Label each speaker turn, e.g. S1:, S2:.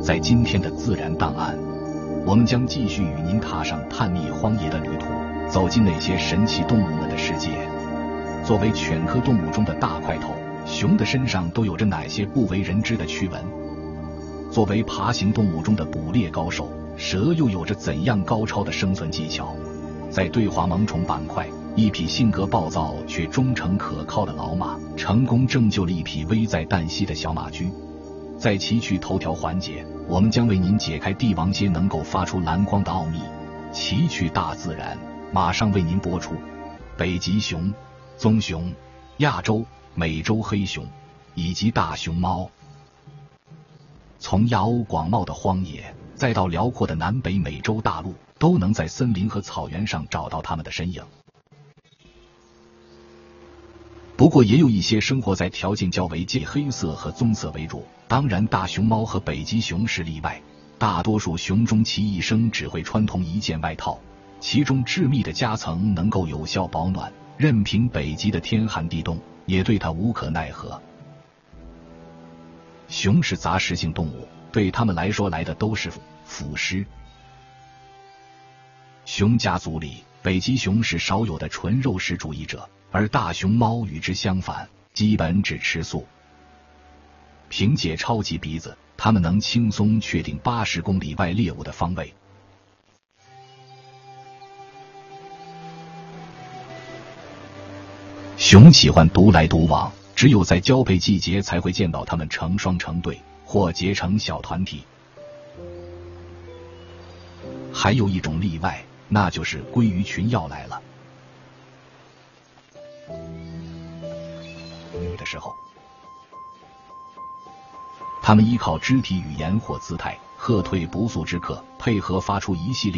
S1: 在今天的自然档案，我们将继续与您踏上探秘荒野的旅途，走进那些神奇动物们的世界。作为犬科动物中的大块头，熊的身上都有着哪些不为人知的趣闻？作为爬行动物中的捕猎高手，蛇又有着怎样高超的生存技巧？在对话萌宠板块，一匹性格暴躁却忠诚可靠的老马，成功拯救了一匹危在旦夕的小马驹。在奇趣头条环节，我们将为您解开帝王蝎能够发出蓝光的奥秘。奇趣大自然马上为您播出。北极熊、棕熊、亚洲、美洲黑熊以及大熊猫。从亚欧广袤的荒野，再到辽阔的南北美洲大陆，都能在森林和草原上找到它们的身影。不过也有一些生活在条件较为介黑色和棕色为主，当然大熊猫和北极熊是例外。大多数熊终其一生只会穿同一件外套，其中致密的夹层能够有效保暖，任凭北极的天寒地冻也对它无可奈何。熊是杂食性动物，对它们来说来的都是腐尸。熊家族里，北极熊是少有的纯肉食主义者，而大熊猫与之相反，基本只吃素。凭借超级鼻子，它们能轻松确定80公里外猎物的方位。熊喜欢独来独往，只有在交配季节才会见到它们成双成对或结成小团体。还有一种例外，那就是鲑鱼群要来了。的时候，他们依靠肢体语言或姿态喝退不速之客，配合发出一系列